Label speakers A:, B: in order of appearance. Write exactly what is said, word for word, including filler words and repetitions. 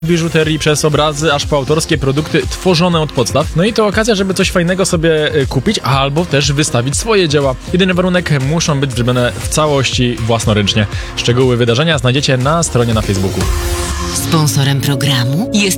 A: biżuterii przez obrazy, aż po autorskie produkty tworzone od podstaw. No i to okazja, żeby coś fajnego sobie y, kupić, albo też wystawić swoje dzieła. Jedyny warunek, muszą być zrobione w całości własnoręcznie. Szczegóły wydarzenia znajdziecie na stronie na Facebooku.
B: Sponsorem programu jest